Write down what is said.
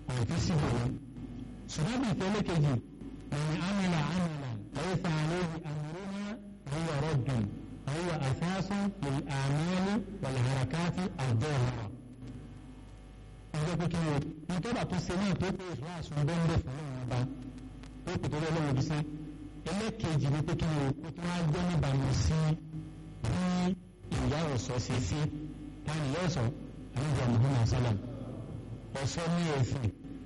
invisible ni ṣùgbọ́n bí ìtẹ́lẹ̀ kejì ẹni amila laysa alayhi amruna huwa raddun huwa asasun lil a'mali wal harakati ad-dahira ọjọ́ pé kí ni o nítorí tó ṣe náà tó pé ìṣúná àṣùn bẹ́ńdẹ̀ fún ọ̀rọ̀ ọba tó kò tó lọ́wọ́ bí sí ẹlẹ́kejì ni pé kí ni o kó tó wá jẹ́ níbàámu sí bí ìyá ọ̀sọ́ ṣe sí táwọn ìyá ọ̀sọ́ àníjọ Muhammad sallam ọ̀sọ́ ní ẹ̀sìn